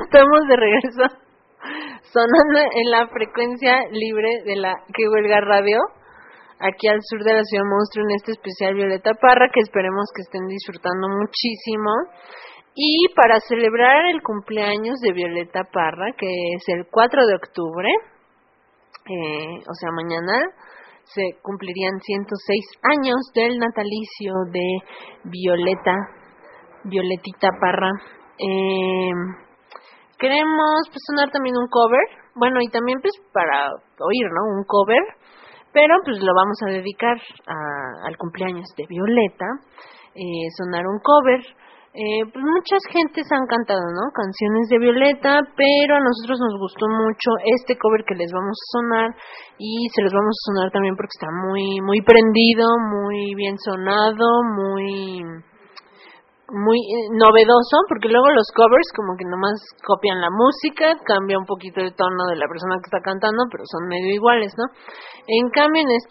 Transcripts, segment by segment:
Estamos de regreso sonando en la frecuencia libre de la Que Huelga Radio, aquí al sur de la Ciudad Monstruo, en este especial Violeta Parra, que esperemos que estén disfrutando muchísimo. Y para celebrar el cumpleaños de Violeta Parra, que es el 4 de octubre, o sea, mañana, se cumplirían 106 años del natalicio de Violetita Parra. Queremos pues sonar también un cover, bueno, y también pues para oír, ¿no? Un cover, pero pues lo vamos a dedicar al cumpleaños de Violeta, sonar un cover. Pues muchas gentes han cantado, ¿no? Canciones de Violeta, pero a nosotros nos gustó mucho este cover que les vamos a sonar, y se los vamos a sonar también porque está muy, muy prendido, muy bien sonado, muy novedoso, porque luego los covers como que nomás copian la música, cambia un poquito el tono de la persona que está cantando, pero son medio iguales, ¿no? En cambio en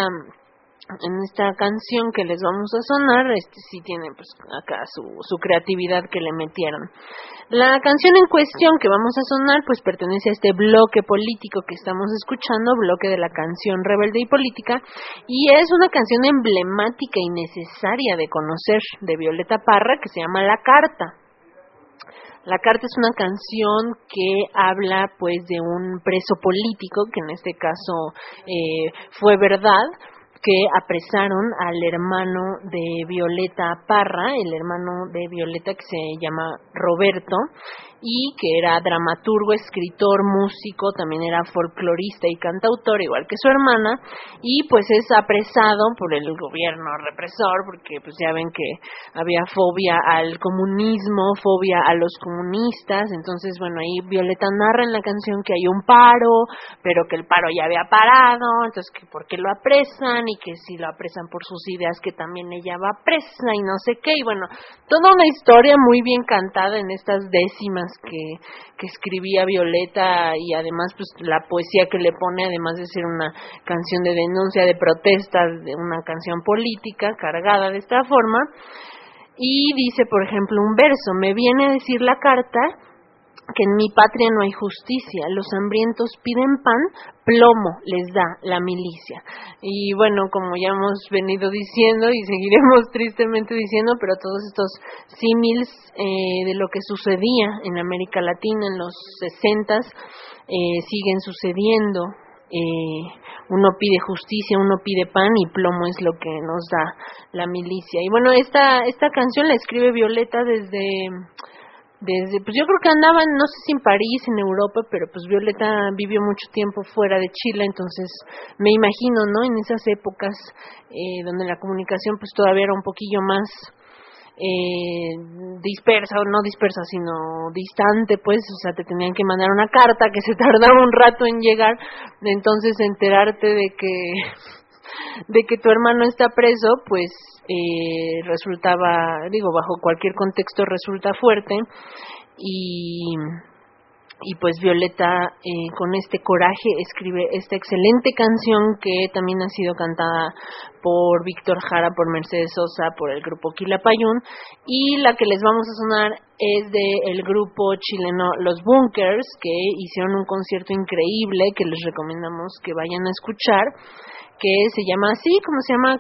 esta canción que les vamos a sonar, sí tiene pues acá su creatividad que le metieron. La canción en cuestión que vamos a sonar pues pertenece a este bloque político que estamos escuchando, bloque de la canción rebelde y política, y es una canción emblemática y necesaria de conocer de Violeta Parra, que se llama La Carta. La Carta es una canción que habla pues de un preso político, que en este caso fue Verdad, que apresaron al hermano de Violeta Parra, el hermano de Violeta que se llama Roberto, y que era dramaturgo, escritor, músico, también era folclorista y cantautor, igual que su hermana, y pues es apresado por el gobierno represor, porque pues ya ven que había fobia al comunismo, fobia a los comunistas. Entonces bueno, ahí Violeta narra en la canción que hay un paro, pero que el paro ya había parado, entonces que por qué lo apresan, y que si lo apresan por sus ideas, que también ella va presa y no sé qué, y bueno, toda una historia muy bien cantada en estas décimas que escribía Violeta, y además pues la poesía que le pone, además de ser una canción de denuncia, de protesta, de una canción política cargada de esta forma. Y dice, por ejemplo, un verso: me viene a decir la carta que en mi patria no hay justicia, los hambrientos piden pan, plomo les da la milicia. Y bueno, como ya hemos venido diciendo y seguiremos tristemente diciendo, pero todos estos símiles de lo que sucedía en América Latina en los 60s siguen sucediendo. Uno pide justicia, uno pide pan, y plomo es lo que nos da la milicia. Y bueno, esta canción la escribe Violeta desde pues yo creo que andaban, no sé si en París, en Europa, pero pues Violeta vivió mucho tiempo fuera de Chile, entonces me imagino, ¿no? En esas épocas donde la comunicación pues todavía era un poquillo más dispersa, o no dispersa, sino distante, pues, o sea, te tenían que mandar una carta que se tardaba un rato en llegar, entonces enterarte de que tu hermano está preso, pues resultaba, digo, bajo cualquier contexto resulta fuerte, y pues Violeta con este coraje escribe esta excelente canción que también ha sido cantada por Víctor Jara, por Mercedes Sosa, por el grupo Quilapayún, y la que les vamos a sonar es del grupo chileno Los Bunkers, que hicieron un concierto increíble que les recomendamos que vayan a escuchar, que se llama así, como se llama